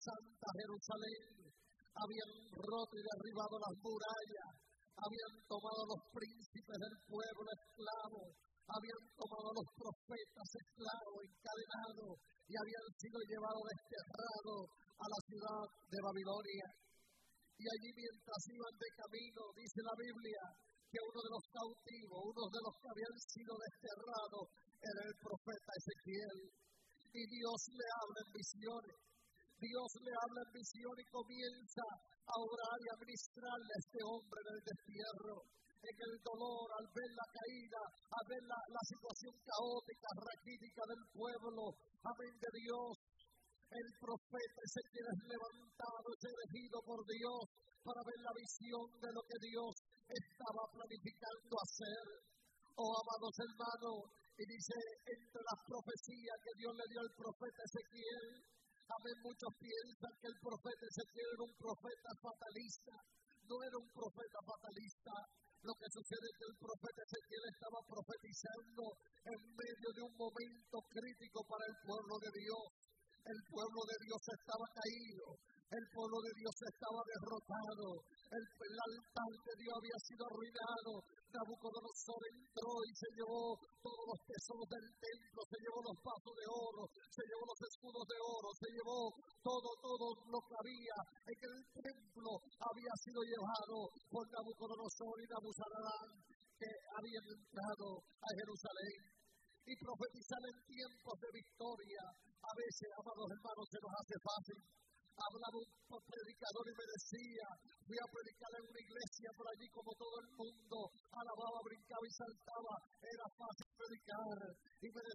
Santa Jerusalén, habían roto y derribado las murallas, habían tomado los príncipes del pueblo esclavos, habían tomado los profetas esclavos, encadenados, y habían sido llevados desterrados a la ciudad de Babilonia. Y allí mientras iban de camino, dice la Biblia, que uno de los cautivos, uno de los que habían sido desterrados, era el profeta Ezequiel. Y Dios le habla en visiones. Dios le habla en visión y comienza a orar y a ministrarle a este hombre en el destierro, en el dolor, al ver la caída, al ver la situación caótica, raquítica del pueblo. Amén de Dios. El profeta Ezequiel es levantado, es elegido por Dios para ver la visión de lo que Dios estaba planificando hacer. Oh, amados hermanos, y dice, entre las profecías que Dios le dio al profeta Ezequiel, amén, muchos piensan que el profeta Ezequiel era un profeta fatalista. No era un profeta fatalista. Lo que sucede es que el profeta Ezequiel estaba profetizando en medio de un momento crítico para el pueblo de Dios. El pueblo de Dios estaba caído, el pueblo de Dios estaba derrotado, el altar de Dios había sido arruinado. Nabucodonosor entró y se llevó todos los tesoros del templo, se llevó los vasos de oro, se llevó los escudos de oro, se llevó todo lo que había en el templo, había sido llevado por Nabucodonosor y Nabuzaradán, que habían entrado a Jerusalén. Y profetizar en tiempos de victoria, a veces, amados hermanos, se nos hace fácil. Hablaba un predicador y me decía, fui a predicar en una iglesia por allí como todo el mundo, alababa, brincaba y saltaba, era fácil predicar. Y me